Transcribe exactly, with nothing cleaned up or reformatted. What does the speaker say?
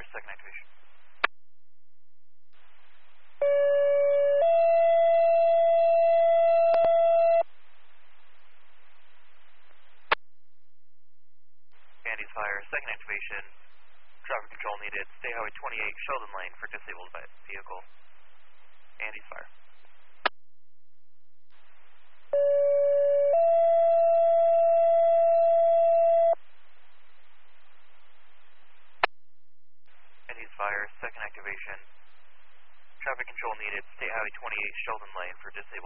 fire, second activation. Andy's fire, second activation. Traffic control needed. State Highway twenty-eight, Sheldon Lane for disabled vehicle. Andy's fire. Andy's fire, second activation. Traffic control needed. State Highway twenty-eight, Sheldon Lane for disabled